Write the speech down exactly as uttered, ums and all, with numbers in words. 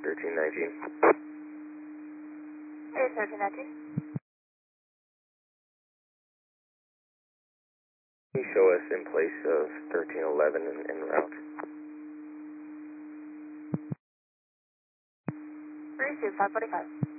thirteen nineteen. Hey, thirteen nineteen. Can you show us in place of thirteen eleven en, en route? three two five forty-five.